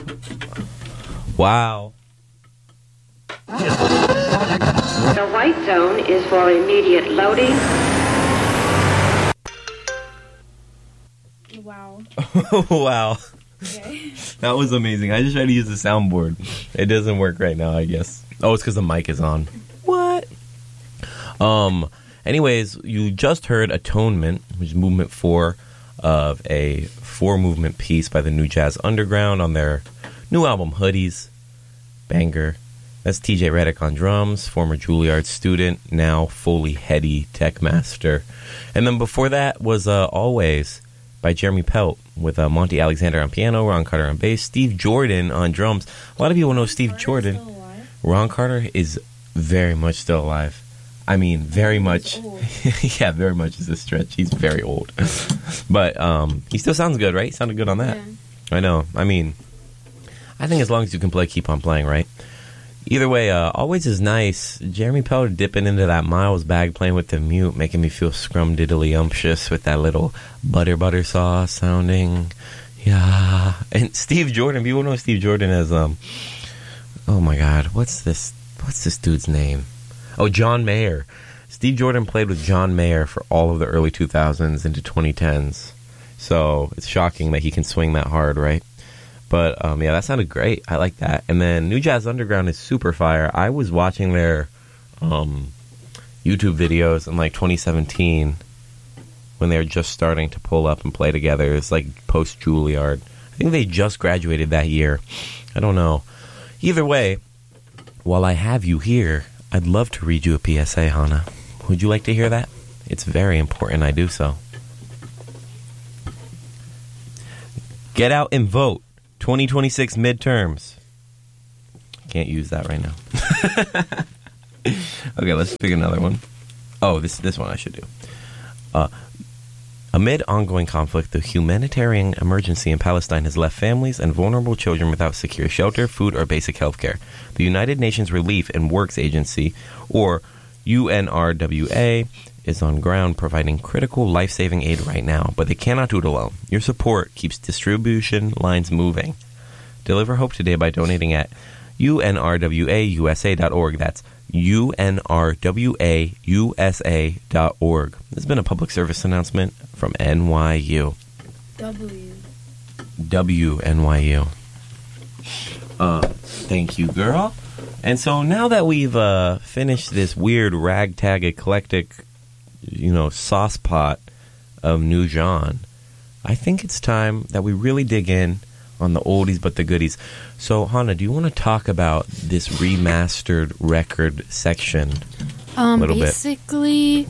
Wow. The white zone is for immediate loading. Wow. Wow. Okay. That was amazing. I just tried to use the soundboard. It doesn't work right now, I guess. Oh, it's because the mic is on. What? Anyways, you just heard Atonement, which is movement 4 of a 4-movement piece by the New Jazz Underground on their new album, Hoodies. Banger. That's TJ Reddick on drums, former Juilliard student, now fully heady tech master. And then before that was Always by Jeremy Pelt with Monty Alexander on piano, Ron Carter on bass, Steve Jordan on drums. A lot of people know Steve Jordan. Ron Carter is very much still alive. I mean, very much. Yeah, very much is a stretch. He's very old. But he still sounds good, right? He sounded good on that. Yeah. I know. I mean, I think as long as you can play, keep on playing, right? Either way, Always is nice. Jeremy Pelt dipping into that Miles bag, playing with the mute, making me feel scrum-diddly-umptious with that little butter sauce sounding. Yeah. And Steve Jordan, people know Steve Jordan as, oh my God, what's this dude's name? Oh, John Mayer. Steve Jordan played with John Mayer for all of the early 2000s into 2010s. So it's shocking that he can swing that hard, right? But, yeah, that sounded great. I like that. And then New Jazz Underground is super fire. I was watching their YouTube videos in, like, 2017 when they were just starting to pull up and play together. It's, like, post-Juilliard. I think they just graduated that year. I don't know. Either way, while I have you here, I'd love to read you a PSA, Hannah. Would you like to hear that? It's very important I do so. Get out and vote. 2026 midterms. Can't use that right now. Okay, let's pick another one. Oh, this one I should do. Amid ongoing conflict, the humanitarian emergency in Palestine has left families and vulnerable children without secure shelter, food, or basic health care. The United Nations Relief and Works Agency, or UNRWA, is on ground providing critical life-saving aid right now, but they cannot do it alone. Your support keeps distribution lines moving. Deliver hope today by donating at unrwausa.org. That's unrwausa.org. This has been a public service announcement from NYU. WNYU. Thank you, girl. And so now that we've finished this weird ragtag eclectic, sauce pot of New John, I think it's time that we really dig in on the oldies but the goodies. So, Hannah, do you want to talk about this remastered record section a little bit? Basically,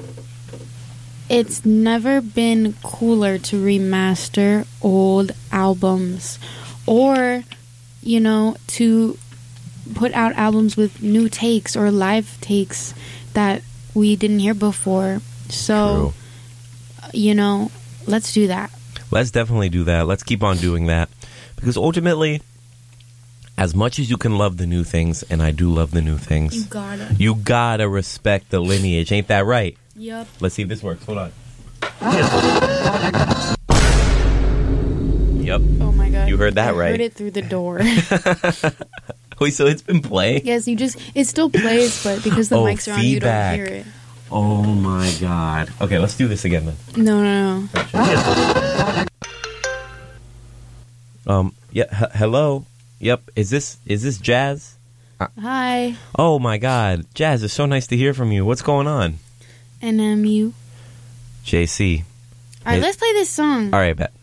it's never been cooler to remaster old albums or, to put out albums with new takes or live takes that we didn't hear before. So, let's do that. Let's definitely do that. Let's keep on doing that. Because ultimately, as much as you can love the new things, and I do love the new things, you gotta respect the lineage. Ain't that right? Yep. Let's see if this works. Hold on. Yep. Oh my God. You heard that right. I heard it through the door. Wait, so it's been playing? Yes, it still plays, but because the mics are on, feedback. You don't hear it. Oh my God. Okay, let's do this again then. No. Yeah, hello. Yep, is this Jazz? Hi. Oh my God, Jazz, it's so nice to hear from you. What's going on? NMU. JC. All right, let's play this song. All right, bet.